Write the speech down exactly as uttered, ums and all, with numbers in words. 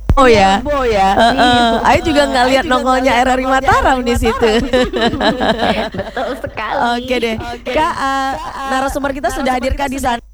Oh ya, Bo ya. uh, uh. Ayo juga nggak lihat juga nongolnya ngeliat R R I nongolnya Mataram R R I di situ. Betul sekali. Oke deh, Kak, uh, narasumber kita sudah hadirkah di sana?